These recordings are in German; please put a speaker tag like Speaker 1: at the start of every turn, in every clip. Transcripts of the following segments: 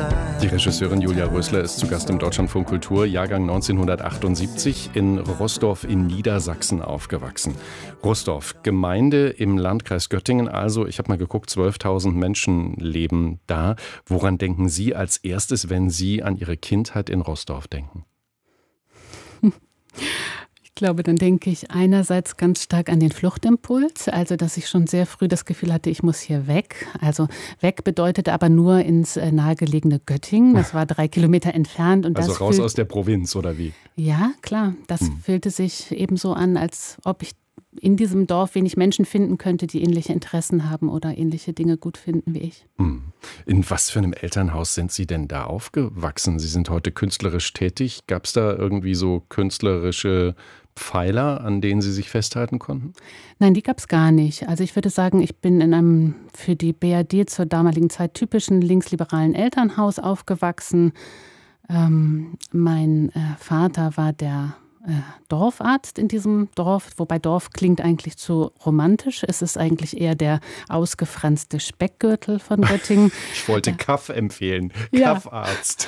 Speaker 1: Die Regisseurin Julia Rösler ist zu Gast im Deutschlandfunk Kultur, Jahrgang 1978, in Roßdorf in Niedersachsen aufgewachsen. Roßdorf, Gemeinde im Landkreis Göttingen, also ich habe mal geguckt, 12.000 Menschen leben da. Woran denken Sie als erstes, wenn Sie an Ihre Kindheit in Roßdorf denken?
Speaker 2: Ich glaube, dann denke ich einerseits ganz stark an den Fluchtimpuls, also dass ich schon sehr früh das Gefühl hatte, ich muss hier weg. Also weg bedeutete aber nur ins nahegelegene Göttingen, das war 3 Kilometer entfernt. Und
Speaker 1: also
Speaker 2: das
Speaker 1: raus aus der Provinz, oder wie?
Speaker 2: Ja, klar, das fühlte sich ebenso an, als ob ich in diesem Dorf wenig Menschen finden könnte, die ähnliche Interessen haben oder ähnliche Dinge gut finden wie ich.
Speaker 1: In was für einem Elternhaus sind Sie denn da aufgewachsen? Sie sind heute künstlerisch tätig. Gab es da irgendwie so künstlerische Pfeiler, an denen Sie sich festhalten konnten?
Speaker 2: Nein, die gab es gar nicht. Also ich würde sagen, ich bin in einem für die BRD zur damaligen Zeit typischen linksliberalen Elternhaus aufgewachsen. Mein Vater war der Dorfarzt in diesem Dorf, wobei Dorf klingt eigentlich zu romantisch. Es ist eigentlich eher der ausgefranste Speckgürtel von Göttingen.
Speaker 1: Ich wollte Kaff empfehlen,
Speaker 2: Ja.
Speaker 1: Kaffarzt.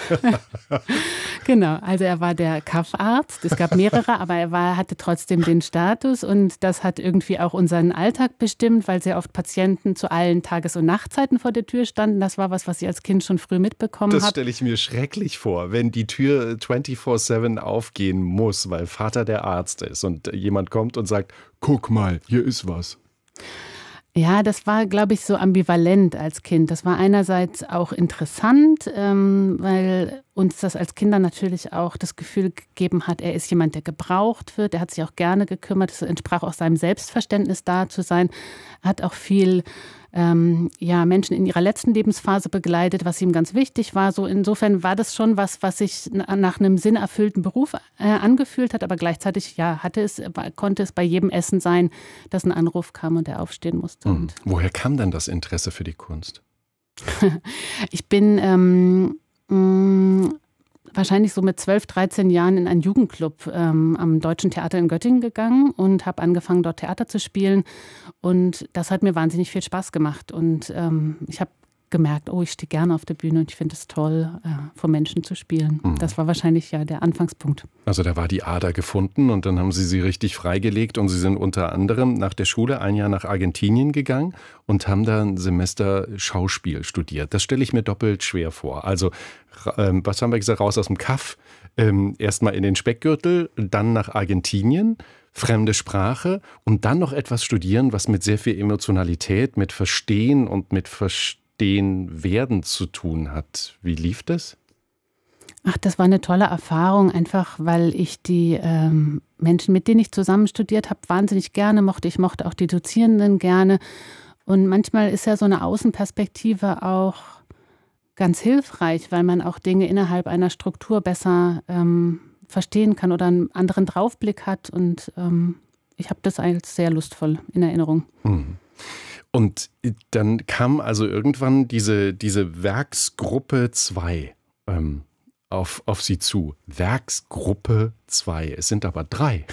Speaker 2: Genau, also er war der Kaffarzt. Es gab mehrere, aber hatte trotzdem den Status und das hat irgendwie auch unseren Alltag bestimmt, weil sehr oft Patienten zu allen Tages- und Nachtzeiten vor der Tür standen. Das war was ich als Kind schon früh mitbekommen habe.
Speaker 1: Das stelle ich mir schrecklich vor, wenn die Tür 24/7 aufgehen muss, weil Vater der Arzt ist und jemand kommt und sagt, guck mal, hier ist was.
Speaker 2: Ja, das war, glaube ich, so ambivalent als Kind. Das war einerseits auch interessant, weil uns das als Kinder natürlich auch das Gefühl gegeben hat, er ist jemand, der gebraucht wird. Er hat sich auch gerne gekümmert. Es entsprach auch seinem Selbstverständnis, da zu sein. Er hat auch viel Menschen in ihrer letzten Lebensphase begleitet, was ihm ganz wichtig war. So insofern war das schon was sich nach einem sinnerfüllten Beruf angefühlt hat, aber gleichzeitig konnte es bei jedem Essen sein, dass ein Anruf kam und er aufstehen musste. Und
Speaker 1: woher kam denn das Interesse für die Kunst?
Speaker 2: Ich bin wahrscheinlich so mit 12, 13 Jahren in einen Jugendclub am Deutschen Theater in Göttingen gegangen und habe angefangen, dort Theater zu spielen. Und das hat mir wahnsinnig viel Spaß gemacht. Und ich habe gemerkt, ich stehe gerne auf der Bühne und ich finde es toll, vor Menschen zu spielen. Das war wahrscheinlich der Anfangspunkt.
Speaker 1: Also da war die Ader gefunden und dann haben Sie richtig freigelegt und Sie sind unter anderem nach der Schule ein Jahr nach Argentinien gegangen und haben da ein Semester Schauspiel studiert. Das stelle ich mir doppelt schwer vor. Also was haben wir gesagt, raus aus dem Kaff, erstmal in den Speckgürtel, dann nach Argentinien, fremde Sprache und dann noch etwas studieren, was mit sehr viel Emotionalität, mit Verstehen und mit Verstehen werden zu tun hat. Wie lief das?
Speaker 2: Ach, das war eine tolle Erfahrung, einfach weil ich die Menschen, mit denen ich zusammen studiert habe, wahnsinnig gerne mochte. Ich mochte auch die Dozierenden gerne. Und manchmal ist ja so eine Außenperspektive auch ganz hilfreich, weil man auch Dinge innerhalb einer Struktur besser verstehen kann oder einen anderen Draufblick hat. Und ich habe das als sehr lustvoll in Erinnerung.
Speaker 1: Und dann kam also irgendwann diese Werksgruppe 2 auf Sie zu. Werksgruppe 2. Es sind aber 3.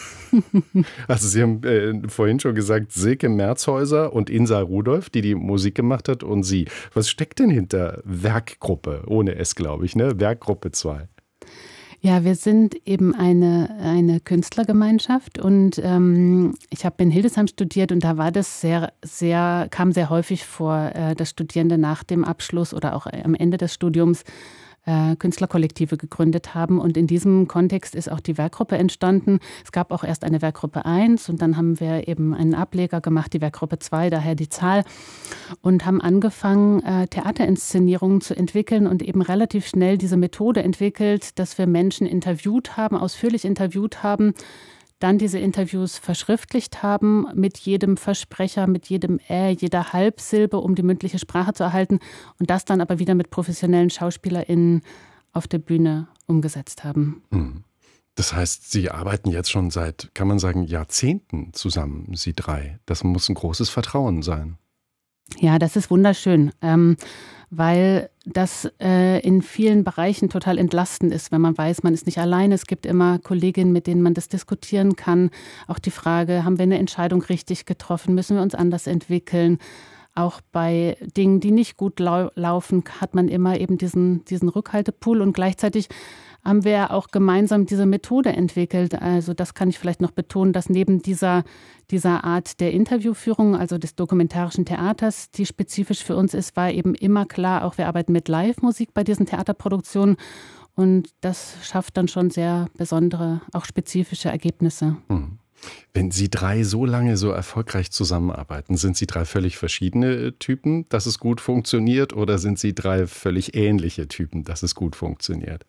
Speaker 1: Also Sie haben vorhin schon gesagt, Silke Merzhäuser und Insa Rudolph, die Musik gemacht hat, und Sie. Was steckt denn hinter Werkgruppe? Ohne S, glaube ich, ne? Werkgruppe 2.
Speaker 2: Ja, wir sind eben eine Künstlergemeinschaft und ich habe in Hildesheim studiert und da war das kam sehr häufig vor, dass Studierende nach dem Abschluss oder auch am Ende des Studiums Künstlerkollektive gegründet haben. Und in diesem Kontext ist auch die Werkgruppe entstanden. Es gab auch erst eine Werkgruppe 1 und dann haben wir eben einen Ableger gemacht, die Werkgruppe 2, daher die Zahl, und haben angefangen, Theaterinszenierungen zu entwickeln und eben relativ schnell diese Methode entwickelt, dass wir Menschen interviewt haben, ausführlich interviewt haben, dann diese Interviews verschriftlicht haben mit jedem Versprecher, mit jedem jeder Halbsilbe, um die mündliche Sprache zu erhalten und das dann aber wieder mit professionellen SchauspielerInnen auf der Bühne umgesetzt haben.
Speaker 1: Das heißt, Sie arbeiten jetzt schon seit, kann man sagen, Jahrzehnten zusammen, Sie 3. Das muss ein großes Vertrauen sein.
Speaker 2: Ja, das ist wunderschön, weil das in vielen Bereichen total entlastend ist, wenn man weiß, man ist nicht alleine. Es gibt immer Kolleginnen, mit denen man das diskutieren kann. Auch die Frage, haben wir eine Entscheidung richtig getroffen? Müssen wir uns anders entwickeln? auch bei Dingen, die nicht gut laufen, hat man immer eben diesen Rückhaltepool. Und gleichzeitig haben wir auch gemeinsam diese Methode entwickelt. Also das kann ich vielleicht noch betonen, dass neben dieser Art der Interviewführung, also des dokumentarischen Theaters, die spezifisch für uns ist, war eben immer klar, auch wir arbeiten mit Live-Musik bei diesen Theaterproduktionen. Und das schafft dann schon sehr besondere, auch spezifische Ergebnisse.
Speaker 1: Wenn Sie drei so lange so erfolgreich zusammenarbeiten, sind Sie drei völlig verschiedene Typen, dass es gut funktioniert, oder sind Sie drei völlig ähnliche Typen, dass es gut funktioniert?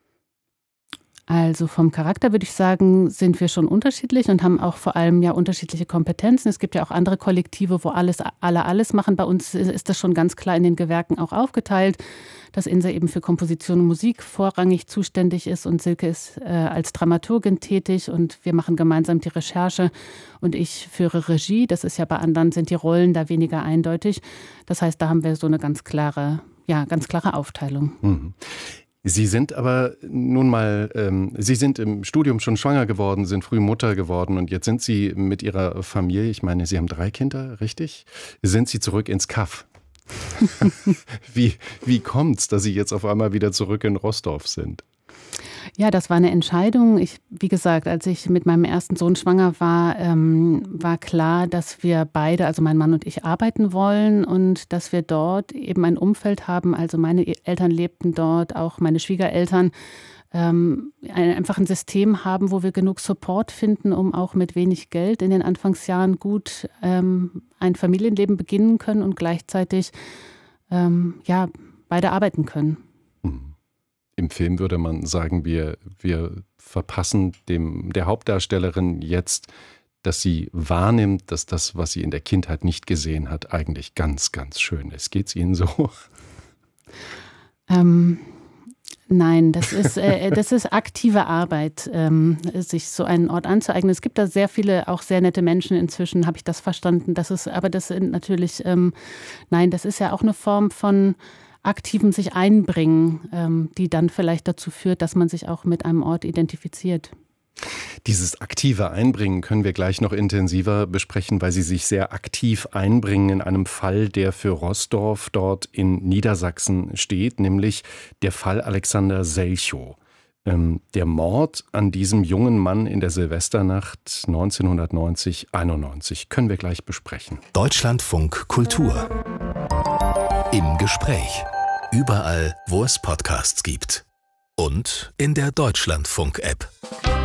Speaker 2: Also vom Charakter würde ich sagen, sind wir schon unterschiedlich und haben auch vor allem ja unterschiedliche Kompetenzen. Es gibt ja auch andere Kollektive, wo alle alles machen. Bei uns ist das schon ganz klar in den Gewerken auch aufgeteilt, dass Insa eben für Komposition und Musik vorrangig zuständig ist und Silke ist als Dramaturgin tätig und wir machen gemeinsam die Recherche und ich führe Regie. Das ist ja bei anderen, sind die Rollen da weniger eindeutig. Das heißt, da haben wir so eine ganz klare Aufteilung.
Speaker 1: Mhm. Sie sind aber nun mal, Sie sind im Studium schon schwanger geworden, sind früh Mutter geworden und jetzt sind Sie mit Ihrer Familie, ich meine, Sie haben 3 Kinder, richtig? Sind Sie zurück ins Kaff? Wie kommt's, dass Sie jetzt auf einmal wieder zurück in Roßdorf sind?
Speaker 2: Ja, das war eine Entscheidung. Wie gesagt, als ich mit meinem ersten Sohn schwanger war, war klar, dass wir beide, also mein Mann und ich, arbeiten wollen und dass wir dort eben ein Umfeld haben. Also meine Eltern lebten dort, auch meine Schwiegereltern. Einfach ein System haben, wo wir genug Support finden, um auch mit wenig Geld in den Anfangsjahren gut ein Familienleben beginnen können und gleichzeitig beide arbeiten können.
Speaker 1: Im Film würde man sagen, wir verpassen der Hauptdarstellerin jetzt, dass sie wahrnimmt, dass das, was sie in der Kindheit nicht gesehen hat, eigentlich ganz, ganz schön ist. Geht's Ihnen so?
Speaker 2: Nein, das ist aktive Arbeit, sich so einen Ort anzueignen. Es gibt da sehr viele, auch sehr nette Menschen inzwischen, habe ich das verstanden. Das sind natürlich, das ist ja auch eine Form von aktivem sich einbringen, die dann vielleicht dazu führt, dass man sich auch mit einem Ort identifiziert.
Speaker 1: Dieses aktive Einbringen können wir gleich noch intensiver besprechen, weil Sie sich sehr aktiv einbringen in einem Fall, der für Roßdorf dort in Niedersachsen steht, nämlich der Fall Alexander Selchow. Der Mord an diesem jungen Mann in der Silvesternacht 1990-91 können wir gleich besprechen.
Speaker 3: Deutschlandfunk Kultur. Im Gespräch. Überall, wo es Podcasts gibt. Und in der Deutschlandfunk-App.